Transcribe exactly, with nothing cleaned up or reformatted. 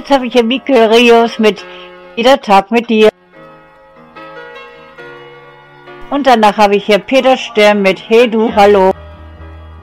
Jetzt habe ich hier Mikel Rios mit Jeder Tag mit dir. Und danach habe ich hier Peter Stern mit Hey du, hallo.